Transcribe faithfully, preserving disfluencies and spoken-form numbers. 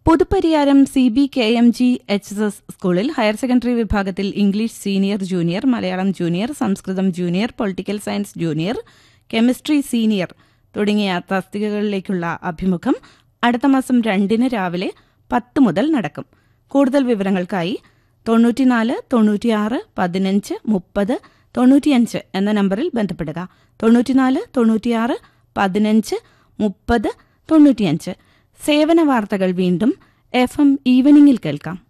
Puthupariyaram C B K M G H S S സ്കൂളിൽ higher secondary വിഭാഗത്തിൽ English senior junior, Malayalam junior, സംസ്കൃതം junior, political science junior, chemistry senior തുടങ്ങിയ തസ്തികകളിലേക്കുള്ള അഭിമുഖം അടുത്ത മാസം രണ്ടിന് രാവിലെ പത്ത് മുതൽ നടക്കും. കൂടുതൽ വിവരങ്ങൾക്കായി തൊണ്ണൂറ്റിനാല് തൊണ്ണൂറ്റിയാറ് പതിനഞ്ച് മുപ്പത് തൊണ്ണൂറ്റിയഞ്ച് എന്ന നമ്പറിൽ ബന്ധപ്പെടുക. തൊണ്ണൂറ്റിനാല് തൊണ്ണൂറ്റിയാറ് പതിനഞ്ച് മുപ്പത് തൊണ്ണൂറ്റിയഞ്ച്. സേവന വാർത്തകൾ വീണ്ടും എഫ് എം ഈവനിങ്ങിൽ കേൾക്കാം.